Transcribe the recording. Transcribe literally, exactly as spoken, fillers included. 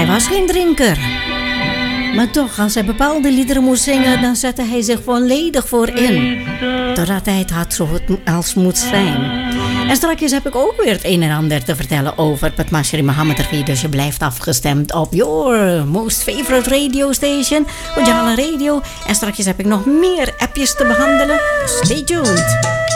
was geen drinker. Maar toch, als hij bepaalde liederen moest zingen, dan zette hij zich volledig voor in. Totdat hij het had zoals moet zijn. En straks heb ik ook weer het een en ander te vertellen over Padmasri Mohammed Rafi. Dus je blijft afgestemd op your most favorite radio station, Ujala Radio. En straks heb ik nog meer appjes te behandelen. Stay tuned.